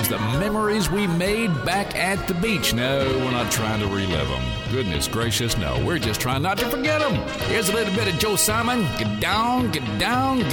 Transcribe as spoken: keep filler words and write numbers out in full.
the memories we made back at the beach. No, we're not trying to relive them. Goodness gracious, no. We're just trying not to forget them. Here's a little bit of Joe Simon. Get down, get down,